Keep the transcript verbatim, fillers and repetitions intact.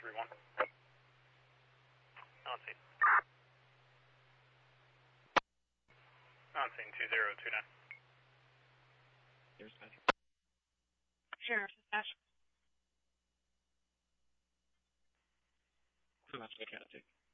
three one. On scene. On scene two zero two nine. Here's Patrick. Sheriff dispatch. Who has to go Cat take?